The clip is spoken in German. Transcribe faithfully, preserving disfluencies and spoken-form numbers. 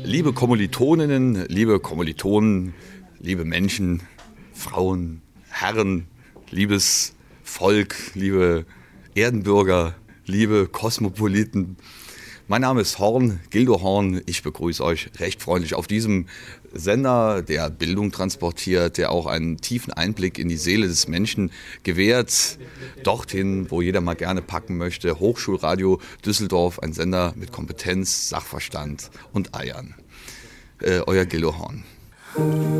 Liebe Kommilitoninnen, liebe Kommilitonen, liebe Menschen, Frauen, Herren, liebes Volk, liebe Erdenbürger, liebe Kosmopoliten. Mein Name ist Horn, Gildo Horn. Ich begrüße euch recht freundlich auf diesem Sender, der Bildung transportiert, der auch einen tiefen Einblick in die Seele des Menschen gewährt. Dorthin, wo jeder mal gerne packen möchte. Hochschulradio Düsseldorf, ein Sender mit Kompetenz, Sachverstand und Eiern. Äh, euer Gildo Horn.